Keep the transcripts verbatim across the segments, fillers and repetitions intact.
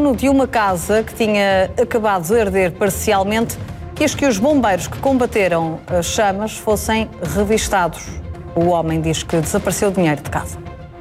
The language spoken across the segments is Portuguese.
dono de uma casa que tinha acabado de arder parcialmente quis que os bombeiros que combateram as chamas fossem revistados. O homem diz que desapareceu dinheiro de casa.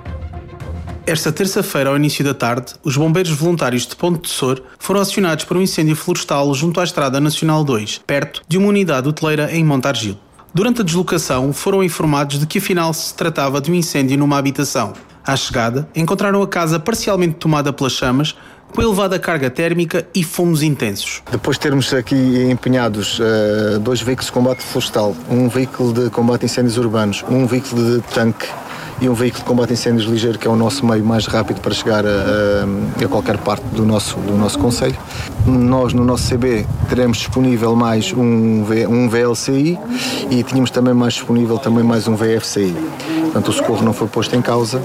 Esta terça-feira, ao início da tarde, os bombeiros voluntários de Ponte de Sor foram acionados por um incêndio florestal junto à Estrada Nacional dois, perto de uma unidade hoteleira em Montargil. Durante a deslocação, foram informados de que afinal se tratava de um incêndio numa habitação. À chegada, encontraram a casa parcialmente tomada pelas chamas, com elevada carga térmica e fumos intensos. Depois de termos aqui empenhados uh, dois veículos de combate florestal, um veículo de combate a incêndios urbanos, um veículo de tanque e um veículo de combate a incêndios ligeiro, que é o nosso meio mais rápido para chegar a, a, a qualquer parte do nosso, do nosso concelho. Nós, no nosso C B, teremos disponível mais um, v, um V L C I e tínhamos também mais disponível também mais um V F C I. Portanto, o socorro não foi posto em causa,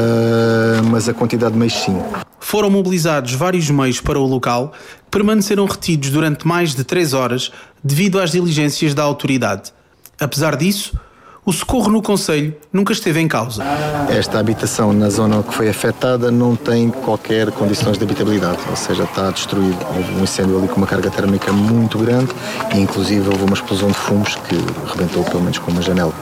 uh, mas a quantidade de meios sim. Foram mobilizados vários meios para o local, que permaneceram retidos durante mais de três horas devido às diligências da autoridade. Apesar disso, o socorro no concelho nunca esteve em causa. Esta habitação na zona que foi afetada não tem qualquer condições de habitabilidade, ou seja, está destruído. Houve um incêndio ali com uma carga térmica muito grande e inclusive houve uma explosão de fumos que rebentou pelo menos com uma janela.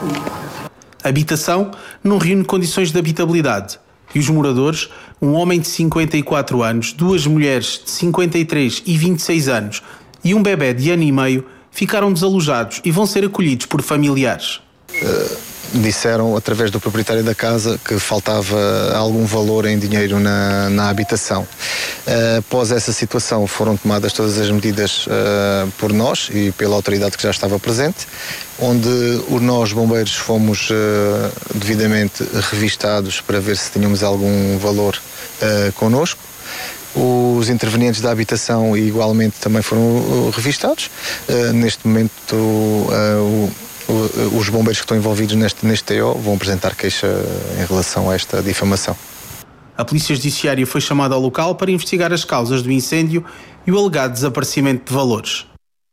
A habitação não reúne condições de habitabilidade e os moradores, um homem de cinquenta e quatro anos, duas mulheres de cinquenta e três e vinte e seis anos e um bebê de ano e meio, ficaram desalojados e vão ser acolhidos por familiares. Uh, disseram, através do proprietário da casa, que faltava algum valor em dinheiro na, na habitação. Uh, após essa situação foram tomadas todas as medidas uh, por nós e pela autoridade que já estava presente, onde nós, bombeiros, fomos uh, devidamente revistados para ver se tínhamos algum valor uh, connosco. Os intervenientes da habitação igualmente também foram uh, revistados. Uh, neste momento, uh, o os bombeiros que estão envolvidos neste, neste T O vão apresentar queixa em relação a esta difamação. A Polícia Judiciária foi chamada ao local para investigar as causas do incêndio e o alegado desaparecimento de valores.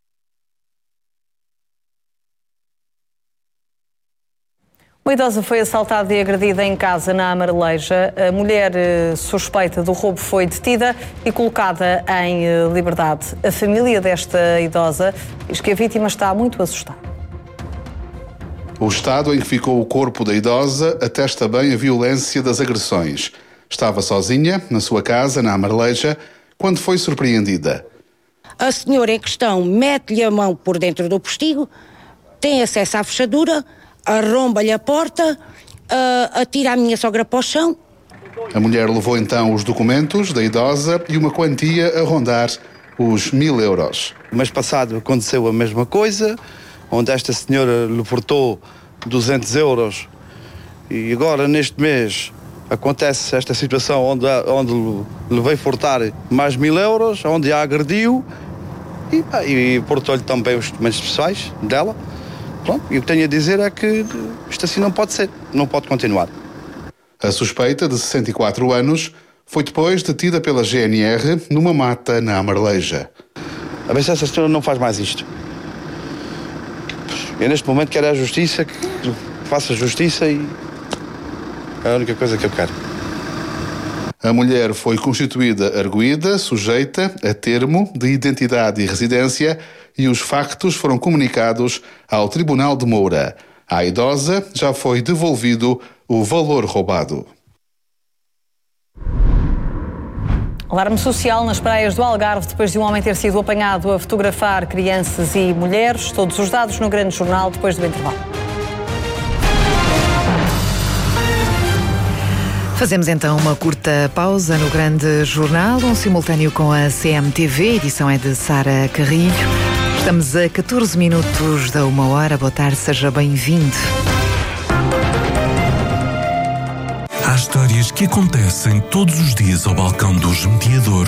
Uma idosa foi assaltada e agredida em casa na Amareleja. A mulher suspeita do roubo foi detida e colocada em liberdade. A família desta idosa diz que a vítima está muito assustada. O estado em que ficou o corpo da idosa atesta bem a violência das agressões. Estava sozinha, na sua casa, na Amareleja, quando foi surpreendida. A senhora em questão mete-lhe a mão por dentro do postigo, tem acesso à fechadura, arromba-lhe a porta, uh, atira a minha sogra para o chão. A mulher levou então os documentos da idosa e uma quantia a rondar os mil euros. Mês passado aconteceu a mesma coisa, onde esta senhora lhe furtou duzentos euros e agora neste mês acontece esta situação onde, onde lhe veio furtar mais mil euros, onde a agrediu e, e furtou-lhe também os documentos pessoais dela. Pronto, e o que tenho a dizer é que isto assim não pode ser, não pode continuar. A suspeita, de sessenta e quatro anos, foi depois detida pela G N R numa mata na Amareleja. A ver se essa senhora não faz mais isto. Eu neste momento quero a justiça, que faça justiça e é a única coisa que eu quero. A mulher foi constituída arguida, sujeita a termo de identidade e residência e os factos foram comunicados ao Tribunal de Moura. À idosa já foi devolvido o valor roubado. Alarme social nas praias do Algarve depois de um homem ter sido apanhado a fotografar crianças e mulheres. Todos os dados no Grande Jornal depois do intervalo. Fazemos então uma curta pausa no Grande Jornal, um simultâneo com a C M T V, a edição é de Sara Carrilho. Estamos a catorze minutos da uma hora. Boa tarde, seja bem-vindo. Há histórias que acontecem todos os dias ao balcão dos mediadores